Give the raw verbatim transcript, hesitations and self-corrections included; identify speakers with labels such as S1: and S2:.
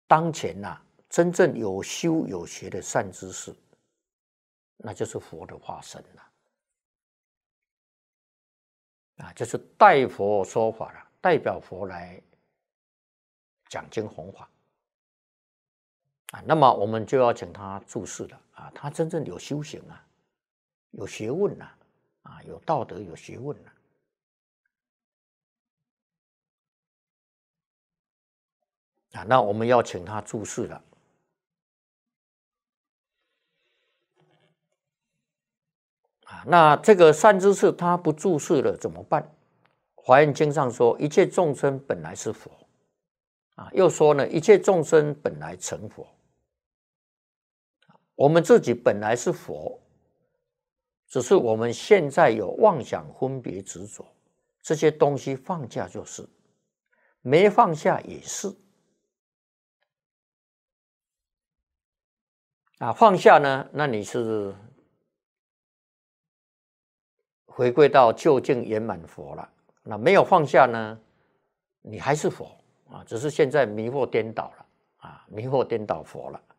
S1: 当前呐、啊，真正有修有学的善知识，那就是佛的化身了。啊，就是代佛说法了，代表佛来讲经弘法。啊，那么我们就要请他注释了啊，他真正有修行啊，有学问啊，啊，有道德，有学问啊。啊，那我们要请他注释了。啊，那这个善知识他不注释了怎么办？华严经上说，一切众生本来是佛。啊，又说呢，一切众生本来成佛。我们自己本来是佛，只是我们现在有妄想、分别、执着，这些东西放下就是，没放下也是。啊，放下呢，那你是回归到究竟圆满佛了。那没有放下呢，你还是佛啊，只是现在迷惑颠倒了啊，迷惑颠倒佛了。